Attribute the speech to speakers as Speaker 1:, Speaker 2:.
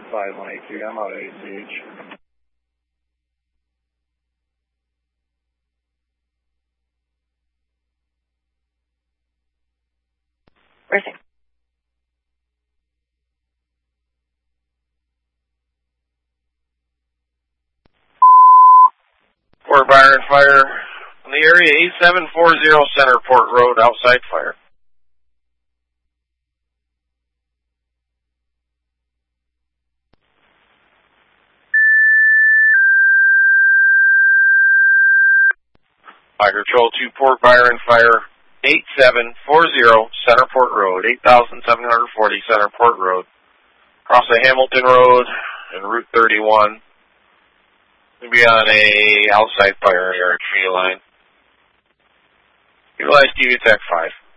Speaker 1: 5183. I'm out of engage.
Speaker 2: Racing.
Speaker 3: Fort Byron fire in the area 8740 Centerport Road, outside fire. Fire Control 2 Fort Byron fire 8740 Centerport Road, 8740 Centerport Road. Across the Hamilton Road and Route 31. We'll be on a outside fire area tree line. Utilize TV Tech 5.